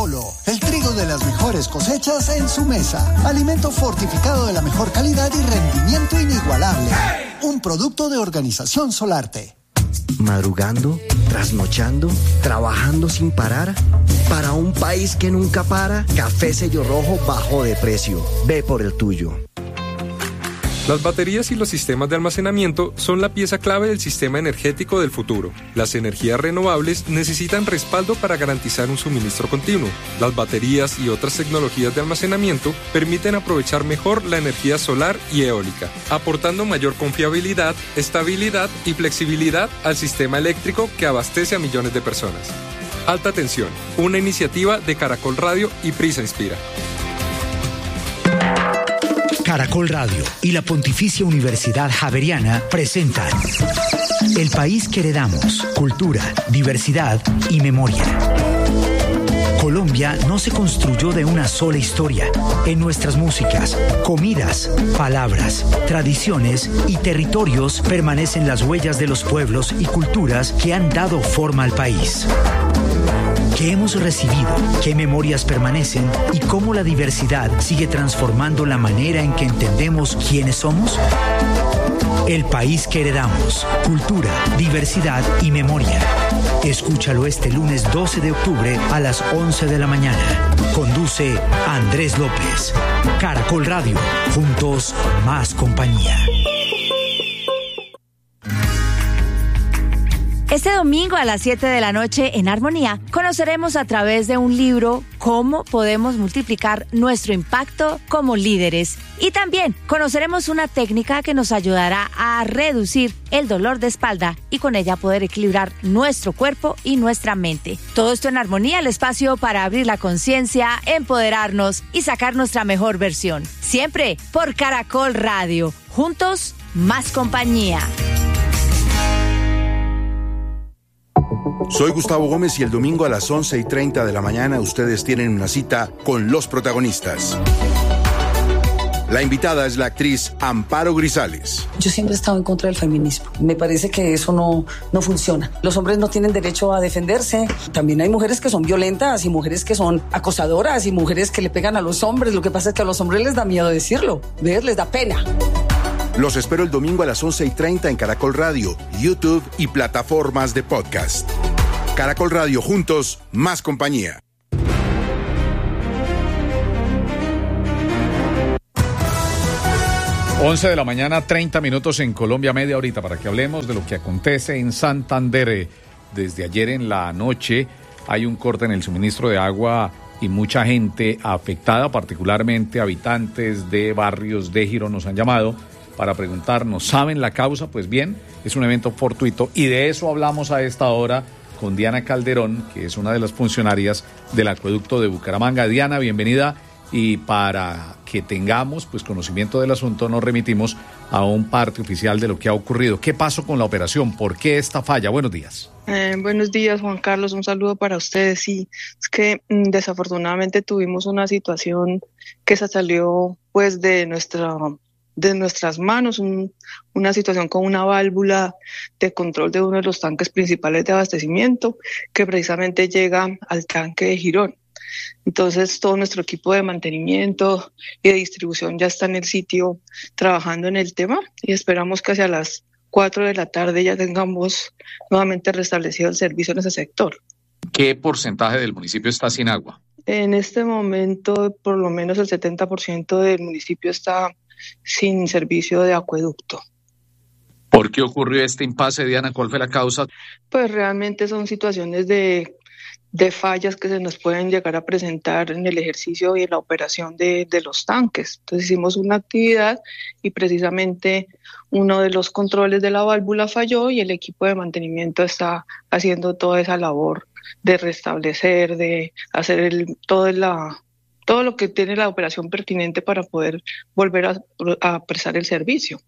Polo, el trigo de las mejores cosechas en su mesa. Alimento fortificado de la mejor calidad y rendimiento inigualable. Un producto de Organización Solarte. Madrugando, trasnochando, trabajando sin parar. Para un país que nunca para, Café Sello Rojo bajó de precio. Ve por el tuyo. Las baterías y los sistemas de almacenamiento son la pieza clave del sistema energético del futuro. Las energías renovables necesitan respaldo para garantizar un suministro continuo. Las baterías y otras tecnologías de almacenamiento permiten aprovechar mejor la energía solar y eólica, aportando mayor confiabilidad, estabilidad y flexibilidad al sistema eléctrico que abastece a millones de personas. Alta Tensión, una iniciativa de Caracol Radio y Prisa Inspira. Caracol Radio y la Pontificia Universidad Javeriana presentan El país que heredamos, cultura, diversidad y memoria. Colombia no se construyó de una sola historia. En nuestras músicas, comidas, palabras, tradiciones y territorios permanecen las huellas de los pueblos y culturas que han dado forma al país. ¿Qué hemos recibido? ¿Qué memorias permanecen? ¿Y cómo la diversidad sigue transformando la manera en que entendemos quiénes somos? El país que heredamos. Cultura, diversidad y memoria. Escúchalo este lunes 12 de octubre a las 11 de la mañana. Conduce Andrés López. Caracol Radio. Juntos, más compañía. Este domingo a las 7 de la noche en Armonía conoceremos a través de un libro cómo podemos multiplicar nuestro impacto como líderes. Y también conoceremos una técnica que nos ayudará a reducir el dolor de espalda y con ella poder equilibrar nuestro cuerpo y nuestra mente. Todo esto en Armonía, el espacio para abrir la conciencia, empoderarnos y sacar nuestra mejor versión. Siempre por Caracol Radio. Juntos, más compañía. Soy Gustavo Gómez y el domingo a las 11:30 de la mañana ustedes tienen una cita con los protagonistas. La invitada es la actriz Amparo Grisales. Yo siempre he estado en contra del feminismo. Me parece que eso no funciona. Los hombres no tienen derecho a defenderse. También hay mujeres que son violentas y mujeres que son acosadoras y mujeres que le pegan a los hombres. Lo que pasa es que a los hombres les da miedo decirlo. ¿Ves? Les da pena. Los espero el domingo a las 11:30 en Caracol Radio, YouTube y plataformas de podcast. Caracol Radio, juntos, más compañía. Once de la mañana, 30 minutos en Colombia, media horita, para que hablemos de lo que acontece en Santander. Desde ayer en la noche hay un corte en el suministro de agua y mucha gente afectada, particularmente habitantes de barrios de Girón nos han llamado para preguntarnos, ¿saben la causa? Pues bien, es un evento fortuito y de eso hablamos a esta hora con Diana Calderón, que es una de las funcionarias del acueducto de Bucaramanga. Diana, bienvenida, y para que tengamos pues conocimiento del asunto nos remitimos a un parte oficial de lo que ha ocurrido. ¿Qué pasó con la operación? ¿Por qué esta falla? Buenos días. Buenos días, Juan Carlos, un saludo para ustedes. Sí, es que desafortunadamente tuvimos una situación que se salió pues de nuestras manos, una situación con una válvula de control de uno de los tanques principales de abastecimiento que precisamente llega al tanque de Girón. Entonces todo nuestro equipo de mantenimiento y de distribución ya está en el sitio trabajando en el tema y esperamos que hacia las 4 de la tarde ya tengamos nuevamente restablecido el servicio en ese sector. ¿Qué porcentaje del municipio está sin agua? En este momento por lo menos el 70% del municipio está sin servicio de acueducto. ¿Por qué ocurrió este impasse, Diana? ¿Cuál fue la causa? Pues realmente son situaciones de fallas que se nos pueden llegar a presentar en el ejercicio y en la operación de los tanques. Entonces hicimos una actividad y precisamente uno de los controles de la válvula falló y el equipo de mantenimiento está haciendo toda esa labor de restablecer, de hacer todo lo que tiene la operación pertinente para poder volver a prestar el servicio.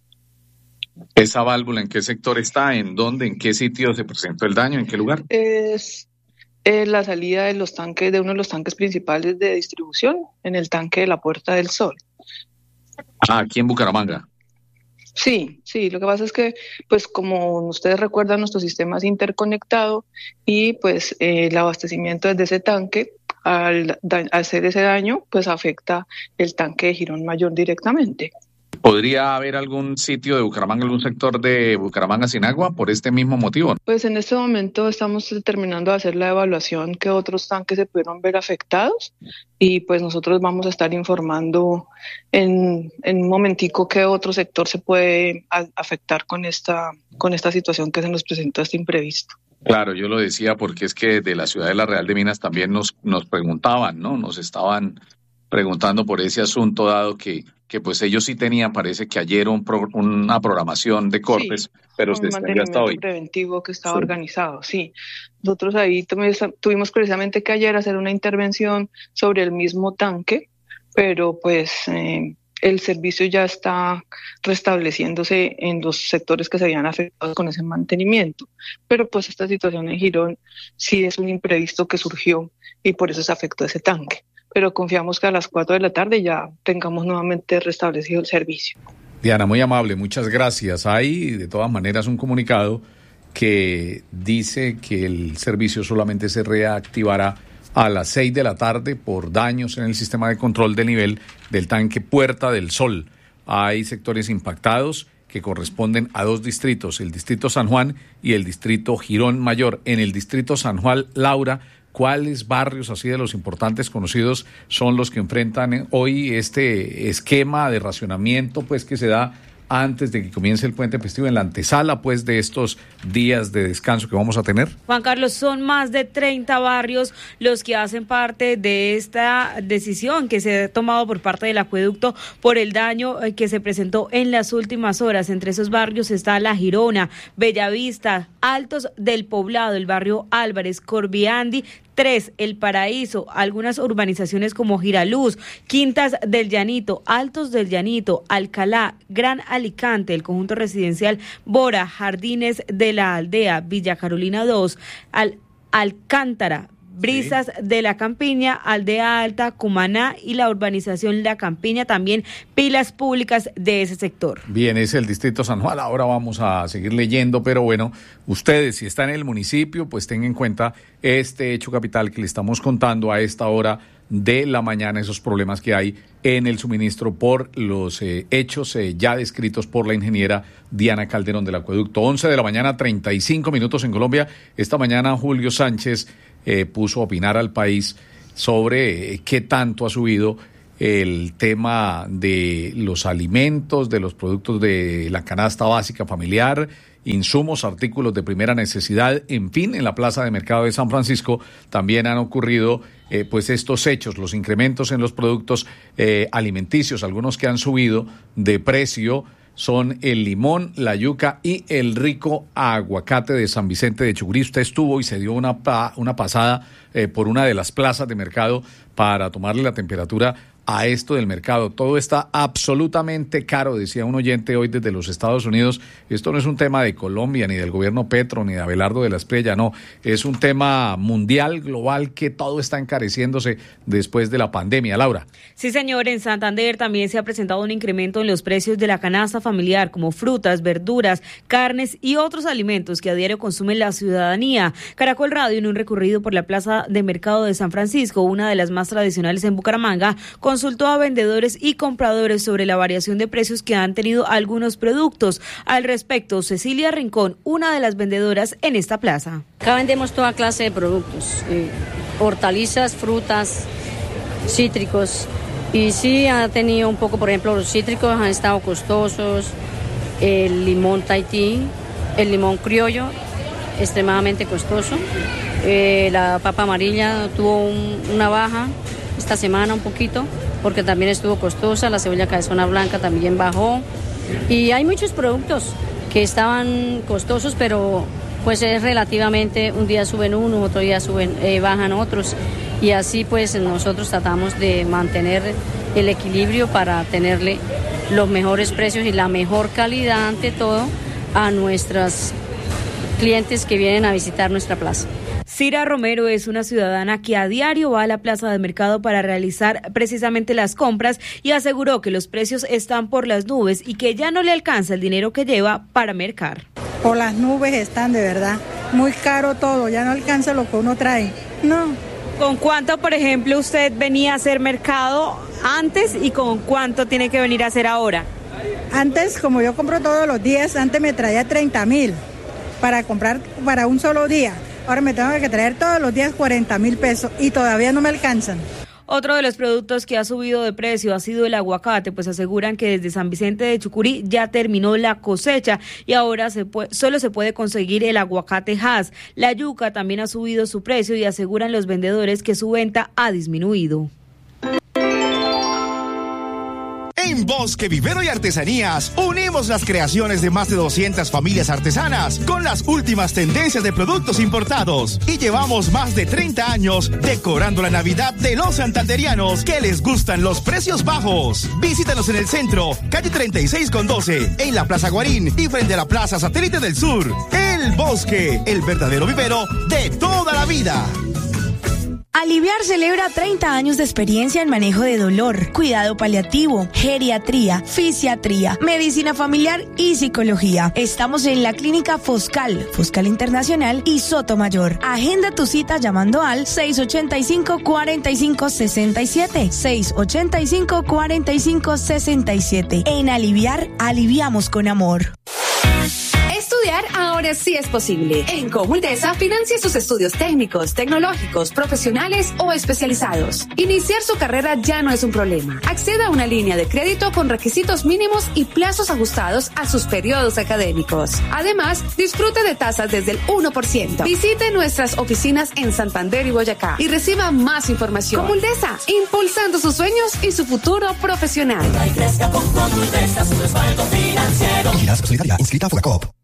¿Esa válvula en qué sector está? ¿En dónde? ¿En qué sitio se presentó el daño? ¿En qué lugar? Es la salida de los tanques, de uno de los tanques principales de distribución, en el tanque de la Puerta del Sol. Aquí en Bucaramanga. Sí, lo que pasa es que, pues como ustedes recuerdan, nuestro sistema es interconectado y pues el abastecimiento desde ese tanque, al hacer ese daño, pues afecta el tanque de Girón Mayor directamente. ¿Podría haber algún sitio de Bucaramanga, algún sector de Bucaramanga sin agua por este mismo motivo? Pues en este momento estamos terminando de hacer la evaluación que otros tanques se pudieron ver afectados y pues nosotros vamos a estar informando en un momentico qué otro sector se puede afectar con esta situación que se nos presentó, este imprevisto. Claro, yo lo decía porque es que de la ciudad de La Real de Minas también nos preguntaban, ¿no? Nos estaban preguntando por ese asunto, dado que pues ellos sí tenían, parece que ayer una programación de cortes, sí, pero usted estaría hasta hoy. Preventivo que estaba organizado, sí. Nosotros ahí tuvimos precisamente que ayer hacer una intervención sobre el mismo tanque, pero pues el servicio ya está restableciéndose en los sectores que se habían afectado con ese mantenimiento. Pero pues esta situación en Girón sí es un imprevisto que surgió y por eso se afectó ese tanque. Pero confiamos que a las 4 de la tarde ya tengamos nuevamente restablecido el servicio. Diana, muy amable, muchas gracias. Hay de todas maneras un comunicado que dice que el servicio solamente se reactivará a las 6 de la tarde por daños en el sistema de control de nivel del tanque Puerta del Sol. Hay sectores impactados que corresponden a 2 distritos, el distrito San Juan y el distrito Girón Mayor. En el distrito San Juan, Laura, ¿cuáles barrios así de los importantes conocidos son los que enfrentan hoy este esquema de racionamiento pues que se da antes de que comience el puente festivo, en la antesala pues de estos días de descanso que vamos a tener? Juan Carlos, son más de 30 barrios los que hacen parte de esta decisión que se ha tomado por parte del acueducto por el daño que se presentó en las últimas horas. Entre esos barrios está La Girona, Bellavista, Altos del Poblado, el barrio Álvarez, Corbiandi, 3, El Paraíso, algunas urbanizaciones como Giraluz, Quintas del Llanito, Altos del Llanito, Alcalá, Gran Alicante, el conjunto residencial Bora, Jardines de la Aldea, Villa Carolina 2, Alcántara, Brisas sí, de la Campiña, Aldea Alta, Cumaná y la urbanización La Campiña, también pilas públicas de ese sector. Bien, es el distrito San Juan, ahora vamos a seguir leyendo, pero bueno, ustedes si están en el municipio, pues tengan en cuenta este hecho capital que le estamos contando a esta hora de la mañana, esos problemas que hay en el suministro por los hechos ya descritos por la ingeniera Diana Calderón del acueducto. 11 de la mañana, 35 minutos en Colombia. Esta mañana Julio Sánchez puso a opinar al país sobre qué tanto ha subido el tema de los alimentos, de los productos de la canasta básica familiar, insumos, artículos de primera necesidad, en fin, en la plaza de mercado de San Francisco también han ocurrido pues estos hechos, los incrementos en los productos alimenticios, algunos que han subido de precio son el limón, la yuca y el rico aguacate de San Vicente de Chucurí. Usted estuvo y se dio una pasada por una de las plazas de mercado para tomarle la temperatura a esto del mercado. Todo está absolutamente caro, decía un oyente hoy desde los Estados Unidos. Esto no es un tema de Colombia, ni del gobierno Petro, ni de Abelardo de la Espriella, no. Es un tema mundial, global, que todo está encareciéndose después de la pandemia. Laura. Sí, señor. En Santander también se ha presentado un incremento en los precios de la canasta familiar, como frutas, verduras, carnes y otros alimentos que a diario consume la ciudadanía. Caracol Radio, en un recorrido por la plaza de mercado de San Francisco, una de las más tradicionales en Bucaramanga, consultó a vendedores y compradores sobre la variación de precios que han tenido algunos productos. Al respecto, Cecilia Rincón, una de las vendedoras en esta plaza. Acá vendemos toda clase de productos, hortalizas, frutas, cítricos. Y sí ha tenido un poco, por ejemplo, los cítricos han estado costosos, el limón Tahití, el limón criollo, extremadamente costoso. La papa amarilla tuvo una baja esta semana un poquito, porque también estuvo costosa, la cebolla cabezona blanca también bajó, y hay muchos productos que estaban costosos, pero pues es relativamente, un día suben unos, otro día bajan otros, y así pues nosotros tratamos de mantener el equilibrio para tenerle los mejores precios y la mejor calidad ante todo a nuestros clientes que vienen a visitar nuestra plaza. Cira Romero es una ciudadana que a diario va a la plaza de mercado para realizar precisamente las compras y aseguró que los precios están por las nubes y que ya no le alcanza el dinero que lleva para mercar. Por las nubes están, de verdad. Muy caro todo, ya no alcanza lo que uno trae. No. ¿Con cuánto, por ejemplo, usted venía a hacer mercado antes y con cuánto tiene que venir a hacer ahora? Antes, como yo compro todos los días, antes me traía 30,000 para comprar para un solo día. Ahora me tengo que traer todos los días 40,000 pesos y todavía no me alcanzan. Otro de los productos que ha subido de precio ha sido el aguacate, pues aseguran que desde San Vicente de Chucurí ya terminó la cosecha y ahora solo se puede conseguir el aguacate Hass. La yuca también ha subido su precio y aseguran los vendedores que su venta ha disminuido. En Bosque Vivero y Artesanías unimos las creaciones de más de 200 familias artesanas con las últimas tendencias de productos importados y llevamos más de 30 años decorando la Navidad de los santanderianos que les gustan los precios bajos. Visítanos en el centro, calle 36 con 12, en la Plaza Guarín y frente a la Plaza Satélite del Sur. El Bosque, el verdadero vivero de toda la vida. Aliviar celebra 30 años de experiencia en manejo de dolor, cuidado paliativo, geriatría, fisiatría, medicina familiar y psicología. Estamos en la clínica Foscal Internacional y Sotomayor. Agenda tu cita llamando al 685-4567. 685-4567. En Aliviar, aliviamos con amor. Estudiar ahora sí es posible. En Comuldesa financia sus estudios técnicos, tecnológicos, profesionales o especializados. Iniciar su carrera ya no es un problema. Acceda a una línea de crédito con requisitos mínimos y plazos ajustados a sus periodos académicos. Además, disfrute de tasas desde el 1%. Visite nuestras oficinas en Santander y Boyacá y reciba más información. Comuldesa, impulsando sus sueños y su futuro profesional. Crezca con Comuldesa, su respaldo financiero. Solidaria, inscrita a Focacop.